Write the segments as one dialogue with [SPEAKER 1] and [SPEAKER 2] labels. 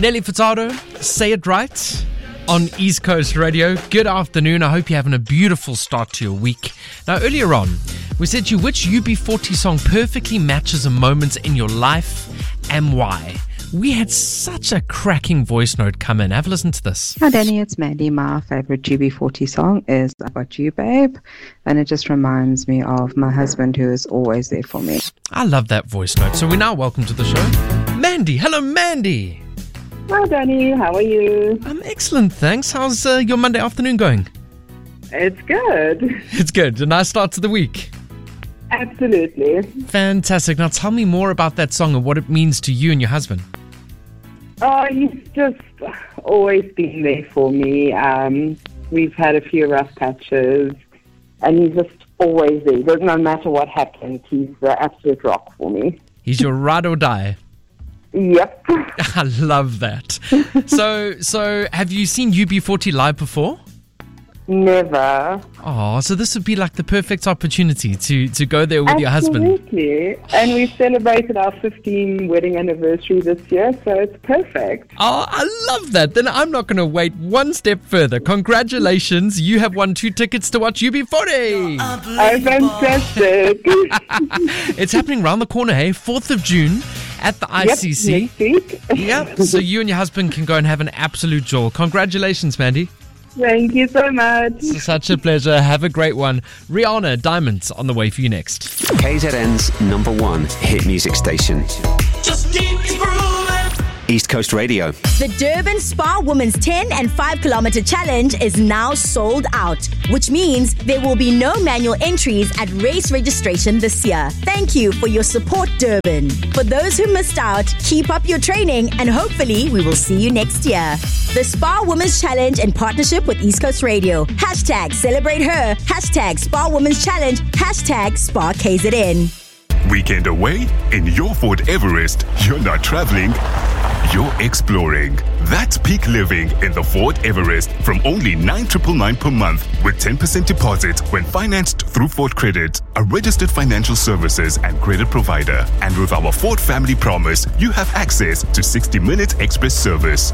[SPEAKER 1] Nelly Furtado, Say It Right on East Coast Radio. Good afternoon. I hope you're having a beautiful start to your week. Now, earlier on, we said to you which UB40 song perfectly matches a moment in your life and why. We had such a cracking voice note come in. Have a listen to this.
[SPEAKER 2] Hi Danny, it's Mandy. My favorite UB40 song is I Got You Babe, and it just reminds me of my husband who is always there for me.
[SPEAKER 1] I love that voice note. So we now welcome to the show Mandy. Hello, Mandy.
[SPEAKER 3] Hi Danny, how are you?
[SPEAKER 1] I'm excellent, thanks. How's your Monday afternoon going?
[SPEAKER 3] It's good.
[SPEAKER 1] It's good. A nice start to the week.
[SPEAKER 3] Absolutely.
[SPEAKER 1] Fantastic. Now tell me more about that song and what it means to you and your husband.
[SPEAKER 3] He's just always been there for me. We've had a few rough patches, and he's just always there. No matter what happens, he's the absolute rock for me.
[SPEAKER 1] He's your ride or die.
[SPEAKER 3] Yep.
[SPEAKER 1] I love that. So have you seen UB40 live before?
[SPEAKER 3] Never.
[SPEAKER 1] Oh, so this would be like the perfect opportunity to go there with your husband.
[SPEAKER 3] Absolutely. And we celebrated our 15th wedding anniversary this year, so it's perfect.
[SPEAKER 1] Oh, I love that. Then I'm not going to wait one step further. Congratulations. You have won 2 tickets to watch UB40.
[SPEAKER 3] Oh, fantastic.
[SPEAKER 1] It's happening around the corner, hey? 4th of June at the ICC.
[SPEAKER 3] Yep, next week.
[SPEAKER 1] Yep. So you and your husband can go and have an absolute joy. Congratulations, Mandy.
[SPEAKER 3] Thank you so much.
[SPEAKER 1] Such a pleasure. Have a great one. Rihanna, Diamonds on the way for you next.
[SPEAKER 4] KZN's #1 hit music station.
[SPEAKER 5] Just keep grooving.
[SPEAKER 4] East Coast Radio.
[SPEAKER 6] The Durban Spa Women's 10 and 5 kilometer challenge is now sold out, which means there will be no manual entries at race registration this year. Thank you for your support, Durban. For those who missed out, keep up your training and hopefully we will see you next year. The Spa Women's Challenge in partnership with East Coast Radio. #celebrate her. #Spa Women's Challenge. #Spa KZN.
[SPEAKER 7] Weekend away? In your Ford Everest, you're not traveling, you're exploring. That's peak living in the Ford Everest from only $9,999 per month with 10% deposit when financed through Ford Credit, a registered financial services and credit provider. And with our Ford Family Promise, you have access to 60-minute express service,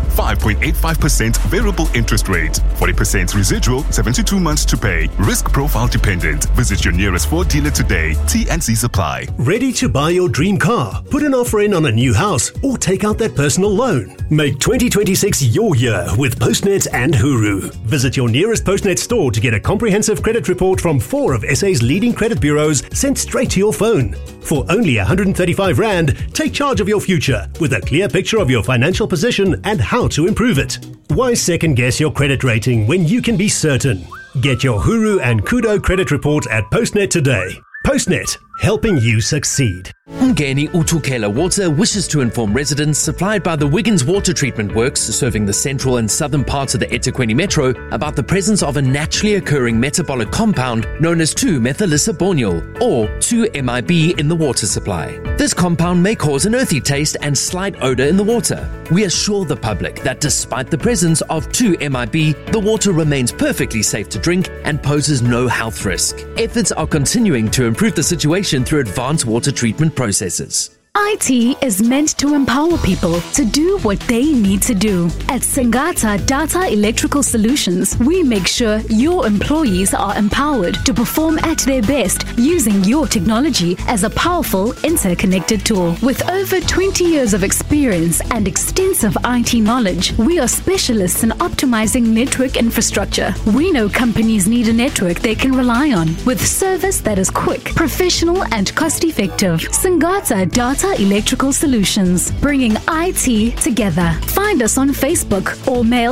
[SPEAKER 7] 5.85% variable interest rate, 40% residual, 72 months to pay, risk profile dependent. Visit your nearest Ford dealer today. T&Cs apply.
[SPEAKER 8] Ready to buy your dream car? Put an offer in on a new house or take out that personal loan. Make 2026 your year with Postnet and Huru. Visit your nearest Postnet store to get a comprehensive credit report from 4 of SA's leading credit bureaus sent straight to your phone. For only 135 Rand, take charge of your future with a clear picture of your financial position and how to improve it. Why second guess your credit rating when you can be certain? Get your Huru and Kudo credit report at Postnet today. Postnet, helping you succeed.
[SPEAKER 9] Ngeni Utukela Water wishes to inform residents supplied by the Wiggins Water Treatment Works serving the central and southern parts of the eThekwini Metro about the presence of a naturally occurring metabolic compound known as 2-methylisibonyl or 2-MIB in the water supply. This compound may cause an earthy taste and slight odor in the water. We assure the public that despite the presence of 2-MIB, the water remains perfectly safe to drink and poses no health risk. Efforts are continuing to improve the situation through advanced water treatment processes.
[SPEAKER 10] IT is meant to empower people to do what they need to do. At Singata Data Electrical Solutions, we make sure your employees are empowered to perform at their best using your technology as a powerful interconnected tool. With over 20 years of experience and extensive IT knowledge, we are specialists in optimizing network infrastructure. We know companies need a network they can rely on with service that is quick, professional, and cost-effective. Singata Data Electrical Solutions, bringing IT together. Find us on Facebook or mail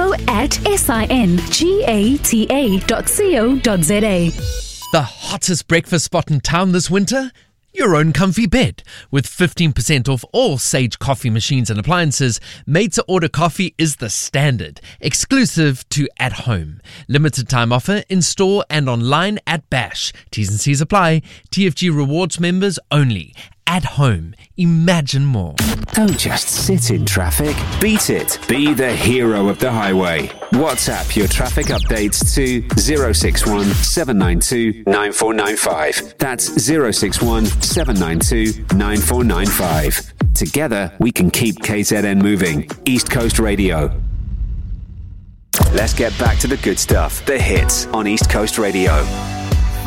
[SPEAKER 10] info@singata.co.za.
[SPEAKER 1] The hottest breakfast spot in town this winter? Your own comfy bed. With 15% off all Sage coffee machines and appliances, made-to-order coffee is the standard. Exclusive to At Home. Limited time offer in-store and online at Bash. T's and C's apply. TFG Rewards members only. At Home. Imagine more.
[SPEAKER 4] Don't just sit in traffic. Beat it. Be the hero of the highway. WhatsApp your traffic updates to 061 792 9495. That's 061 792 9495. Together, we can keep KZN moving. East Coast Radio. Let's get back to the good stuff, the hits on East Coast Radio.